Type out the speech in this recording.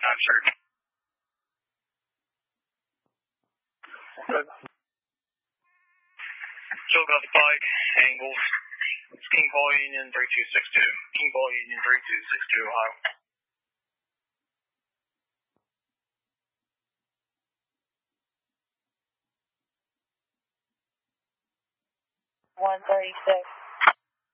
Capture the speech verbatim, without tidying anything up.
Not certain. Good. Chillicothe Pike, angles. King Paul Union three two six two. King Paul Union three two six two, Ohio. one thirty-six.